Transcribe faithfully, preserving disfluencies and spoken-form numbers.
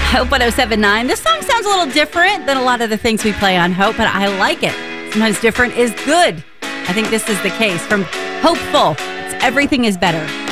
Hope one oh seven point nine. This song sounds a little different than a lot of the things we play on Hope, but I like it. Sometimes different is good. I think this is the case. From Hopeful, it's Everything is Better.